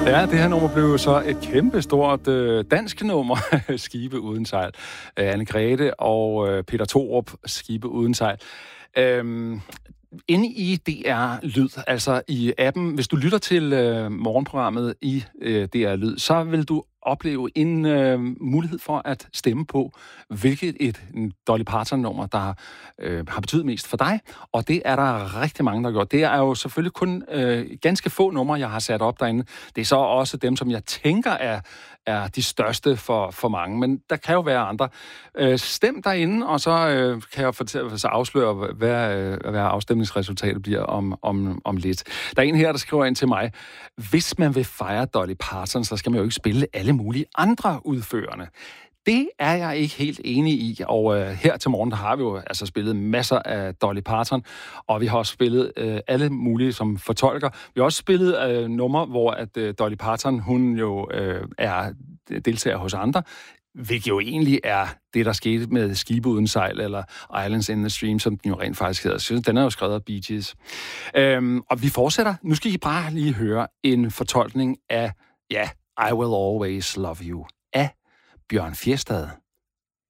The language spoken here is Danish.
Ja, det her nummer blev jo så et kæmpestort dansk nummer, Skibe uden sejl. Anne-Grethe og Peter Thorup, Skibe uden sejl. Inde i DR Lyd, altså i appen, hvis du lytter til morgenprogrammet i DR Lyd, så vil du opleve en mulighed for at stemme på, hvilket et Dolly Parton-nummer, der har betydet mest for dig. Og det er der rigtig mange, der har gjort. Det er jo selvfølgelig kun ganske få numre, jeg har sat op derinde. Det er så også dem, som jeg tænker er de største for mange. Men der kan jo være andre. Stem derinde, og så kan jeg så afsløre, hvad afstemningsresultatet bliver om lidt. Der er en her, der skriver ind til mig, hvis man vil fejre Dolly Parton, så skal man jo ikke spille alle mulige andre udførende. Det er jeg ikke helt enig i, og her til morgen, der har vi jo altså spillet masser af Dolly Parton, og vi har også spillet alle mulige som fortolker. Vi har også spillet numre, hvor at Dolly Parton, hun jo er deltager hos andre, hvilket jo egentlig er det, der skete med Skibe uden sejl, eller Islands in the Stream, som den jo rent faktisk hedder. Jeg synes, den er jo skrevet af Bee Gees. Og vi fortsætter. Nu skal I bare lige høre en fortolkning af, I Will Always Love You, af Bjørn Fjestad.